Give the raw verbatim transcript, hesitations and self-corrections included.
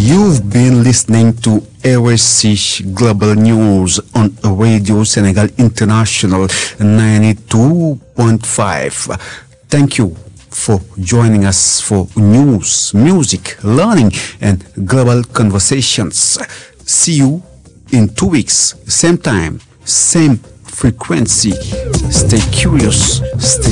You've been listening to R S C Global News on Radio Senegal International ninety-two point five. Thank you for joining us for news, music, learning, and global conversations. See you in two weeks, same time, same frequency. Stay curious, stay